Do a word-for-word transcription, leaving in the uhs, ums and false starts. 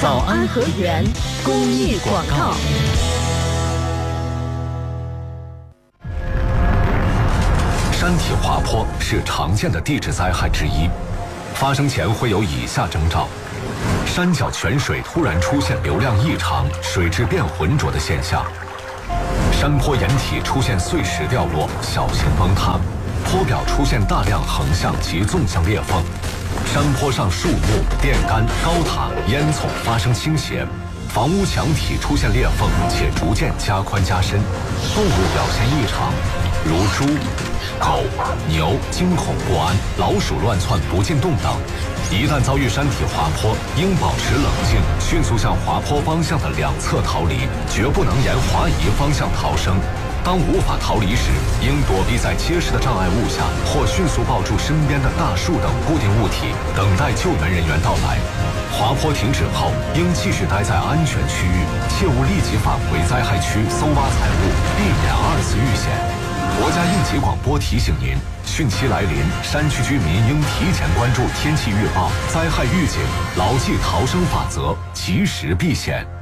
早安河源公益广告。 山体滑坡是常见的地质灾害之一，发生前会有以下征兆：山脚泉水突然出现流量异常、水质变浑浊的现象；山坡岩体出现碎石掉落、小型崩塌；坡表出现大量横向及纵向裂缝；山坡上树木、电杆、高塔、烟囱发生倾斜；房屋墙体出现裂缝且逐渐加宽加深；动物表现异常，如猪、狗、牛惊恐不安，老鼠乱窜不进洞等。一旦遭遇山体滑坡，应保持冷静，迅速向滑坡方向的两侧逃离，绝不能沿滑移方向逃生。当无法逃离时，应躲避在结实的障碍物下，或迅速抱住身边的大树等固定物体，等待救援人员到来。滑坡停止后，应继续待在安全区域，切勿立即返回灾害区搜挖财物，避免二次遇险。国家应急广播提醒您，汛期来临，山区居民应提前关注天气预报、灾害预警，牢记逃生法则，及时避险。